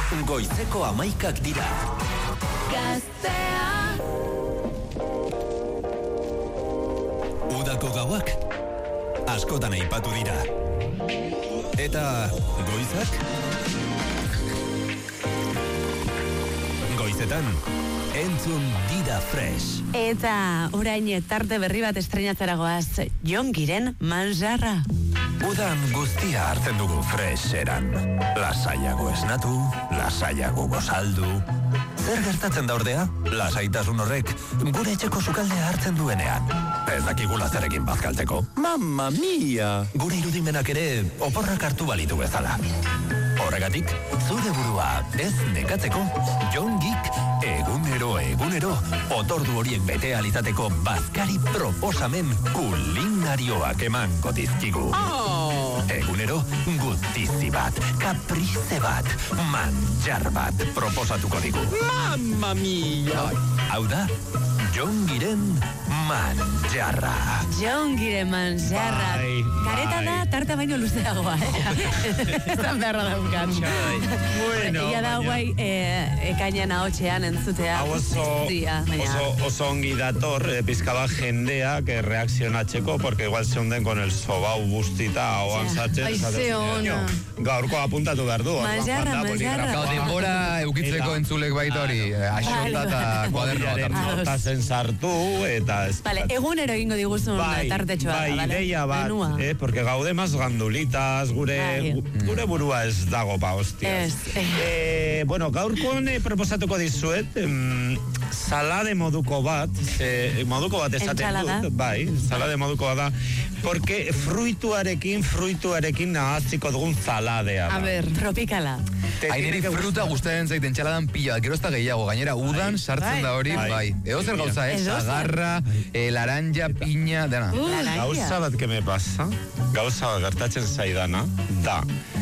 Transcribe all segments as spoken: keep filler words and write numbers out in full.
goizeko hamaikak dira. Gaztea. Udako gauak askotan aipatu dira. Eta goizak? Goizetan, entzun Dida Fresh. Eta orain tarte berri bat estreinatzeragoaz, Jon Giren Manzarra. Udan guztia hartzen dugu fresh eran. Lasaiago esnatu, lasaiago gozaldu. Zer gertatzen da ordea? Lasaitasun horrek gure etxeko sukaldea hartzen duenean. Ez dakigula zerekin bazkaltzeko. Mamma mia! Gure irudimenak ere oporrak hartu balitu bezala. Horregatik, zure burua ez nekatzeko, Jongik egunero egunero otordu horiek bete alizateko bazkari proposamen kulinarioak emango dizkigu. Oh. Egunero gutizi bat, kaprize bat, manjar bat proposatuko digu. Mamma mia! Hau da, Jongiren Manjarra. Jongiren Manjarra. Kareta da, tarta baino luzeagoa, eh? Estan beharra daukan. Bueno, ia da guai, eh, ekainan ahotxean entzutea. Hau oso, oso, oso ongi dator, eh, pizkaba jendeak eh, reakzionatzeko, porque igual se hunden con el sobau bustita oan satzen. Ai, ze ona. Gaurko apuntatu behar du. Manjarra, manjarra. Gau, denbora eukitzeko entzulek baitori, asota eta kuadernoa tartu. Tazen sartu, eta... Vale, egunero egingo diguzun tartetxoa. Bai, ideia bat, eh, porque gaude maz gandulitas, gure, gure burua ez dago pa, hostias. Eh, bueno, gaurkoan eh, proposatuko dizuet, em, salade moduko bat, eh, moduko bat esaten dut, bai, salade moduko bat da, porque fruituarekin, fruituarekin nahaziko dugun saladea. A ber, tropikala. Haineri fruta gustatzen zait entxaladan pila, gero ez da gehiago, gainera udan sartzen da hori, bai. Ego zer gauza, eh? Sagarra, eh, laranja, piña, dena. Gauza bat que me pasa, gauza bat gertatzen zaidana, da,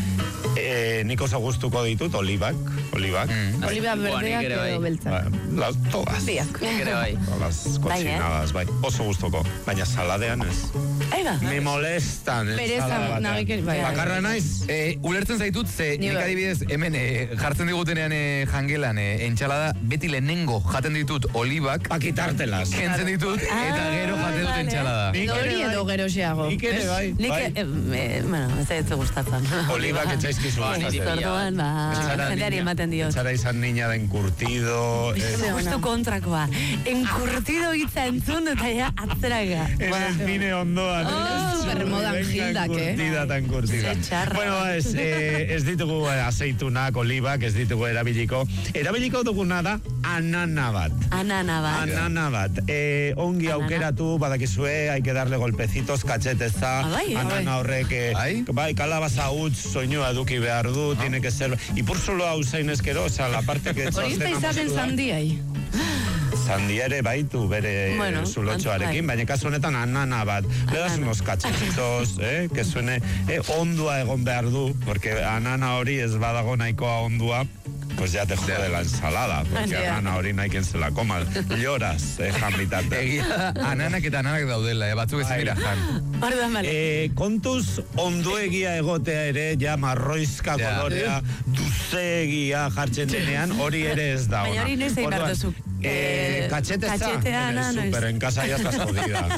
eh, nik oso gustuko ditut olibak, olibak. Mm. Oliba berdeak edo beltza. Ba, todas. Biak. Las cochinadas, bai. Oso gustuko, baina saladean ez. Aiba. Me molestan. Pereza nagik, bai. Bakarra naiz? Eh, ulertzen zaitut, ze nik adibidez, hemen eh, jartzen digutenean eh, jangelan eh, entxalada, beti lehenengo jaten ditut olibak. Pakitartelas. Kentzen ditut, eta gero jaten dut entxalada. Hori edo gero xeago. Nik ere, bai. Nik, bueno, ez da ez gustatzen. Olibak etxaizkizu gustatzen. Orduan, ba, jendeari ematen diot. Etxara izan niña de encurtido. Justu kontrakoa. Encurtido hitza entzun eta ja atzeraga. En el cine ondoan. Bermodan gildak, eh? Encurtida tan curtida. Bueno, ez, eh, ez ditugu aceitunak, olibak, ez ditugu erabiliko. Erabiliko duguna da anana bat. Anana bat. Anana bat. Eh, ongi aukeratu, badakizue, hay que darle golpecitos, kacheteza. Anana horrek, eh, bai, kalabaza utz, soinua eduki behar du, tiene que ser... Ipurzulo hau zain ezkero, oza, la parte que... Hori izte izaten zandiai. Sandia ere baitu bere bueno, zulotxoarekin, baina kasu honetan anana bat. Le das unos cachetitos, eh, que suene eh, ondua egon behar du, porque anana hori ez badago nahikoa ondua, pues ya te jode la ensalada, porque anana hori nahi quien se la coma. Lloras, eh, jan bitate. Egia, ananak eta ananak daudela, eh, batzuk ezin dira jan. Orduan, bale. Eh, kontuz, onduegia egotea ere, ja marroizka kolorea, duzegia jartzen denean, hori ere ez da ona. Baina hori noiz egin behar duzu. Eh, cacheteza, Cachetea, en el super, en casa ya estás jodida.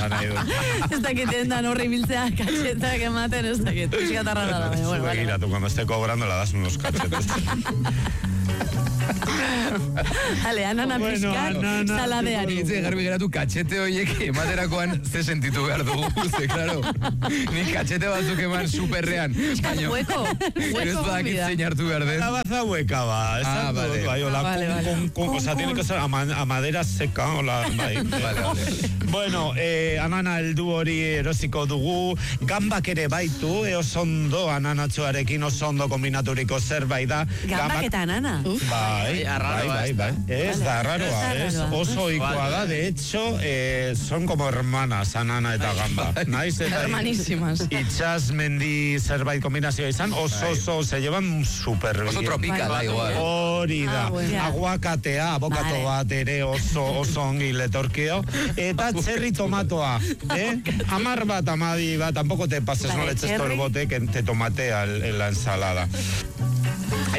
Ez dakit endan horri biltzea cachetak ematen, ez dakit. Piskatarra da, baina, bueno, vale. Mira, tú cuando esté cobrando la das unos cachetes. Hale, anana bueno, pizkat, saladeari. Itze, garbi geratu, katxete horiek ematerakoan ze sentitu behar dugu, ze, klaro. Ni katxete batzuk eman superrean. Piskat hueko, hueko ez badakit zein hartu behar den. Calabaza hueka, ba. Ah, vale. Bai, hola, vale, con, vale. con, con, o sea, tiene que ser a, man, a madera seca, hola, bai. Vale, vale. Bueno, eh, anana heldu hori erosiko dugu, gambak ere baitu, e osondo, ananatxoarekin osondo kombinaturiko zerbait da. Gambak eta anana? Bai, bai, bai, bai. Ez da raroa, ez oso ikoa da, de hecho, eh, son como hermanas, anana eta gamba. Naiz eta hermanísimas. Itxas mendi zerbait kombinazioa izan, oso oso, se llevan super bien. Oso tropika da, igual. Hori da, aguakatea, abokato bat ere oso oso ongi letorkio, eta txerri tomatoa, eh? Amar bat, amadi bat, tampoco te pases, no le eches todo el bote que te tomatea en la ensalada. Eh,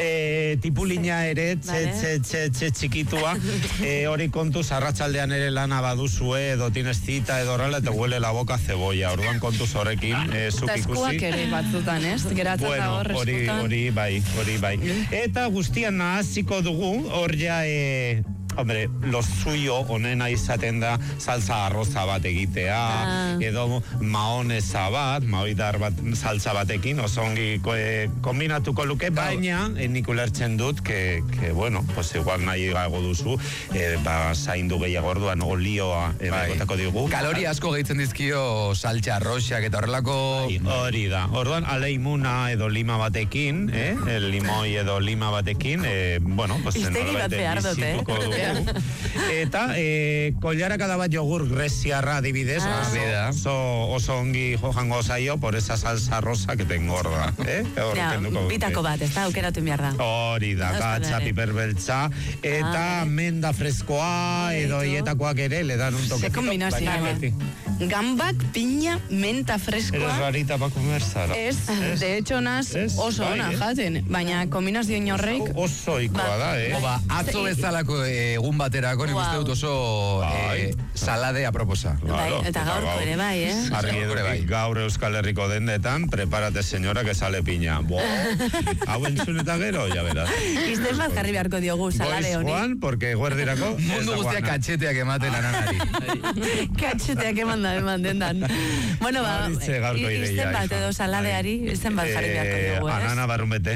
e, tipulina ere, txe, txe, txe, txe, txikitua, e, hori kontuz, arratsaldean ere lana baduzue, edo tienes cita, edo horrela, te huele la boca cebolla, orduan kontuz horrekin, e, zuk ikusi. Eskuak ere batzutan, ez? Geratzen da Bueno, hor hori, eskutan. hori bai, hori bai. Eta guztian nahaziko dugu, hor ja, e, hombre, lo suyo onena izaten da salsa arroza bat egitea, Ah. edo maonesa bat, maoidar bat, salsa batekin, oso ongi e, kombinatuko luke, baina e, nik ulertzen dut, que, que bueno, pues igual nahi gago duzu, e, ba, zaindu gehiago orduan olioa e, Bai. botako digu. Kaloria asko gehitzen dizkio saltxa arroxak eta horrelako... Bai, hori da. Orduan, aleimuna edo lima batekin, eh? El limoi edo lima batekin, eh, bueno, pues... Hiztegi bat behar dut, eh? bizituko dugu. Eta, eh, kollaraka da bat jogur greziarra adibidez, Ah. oso, oso, oso ongi jojango zaio por esa salsa rosa que te engorda, eh? Hor Ja, kenduko dute. bitako bat, ez da, aukeratu behar da. Hori da, Euskal gatza, Herri. piperbeltza, eta Ah, menda freskoa, edo Beitu. hietakoak ere, le dan un Ze toquecito. kombinazio. baina beti. Gambak, piña, menta Eres freskoa. rarita pa comer, Sara. Ez, de hecho, naz Ez, oso bai, ona eh? jaten, baina kombinazio inorreik, Oso ikoa da, eh? O ba, atzo bezalako eh, egun baterako, nik uste dut oso Bai. eh, salade aproposa. Bai, eta gaurko ere bai, eh? Argi Gaur ere bai. eduki, gaur Euskal Herriko dendetan, prepárate señora que sale piña. Bo, hau entzun eta gero, ya verás. Izten bat jarri beharko diogu salade Goiz honi. Juan, porque guerdirako... Mundu guztiak katxeteak ematen ananari. Katxeteak eman da, eman dendan. Bueno, ba, Horixe gaurko ideia, izten bat hija. edo saladeari, izten bat jarri beharko Eh, diogu, ez? Anana barrumbete.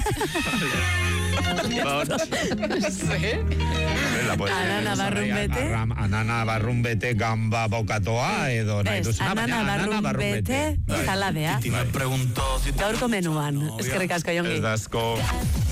La puedes Anana tener, barrumbete. arram- Anana barrumbete, gamba bokatoa, edo nahi Ez, duzuna, baina anana barrumbete, Bai. saladea. Me pregunto si te Gaurko menuan, eskerrik asko, Jongi. Ez da asko.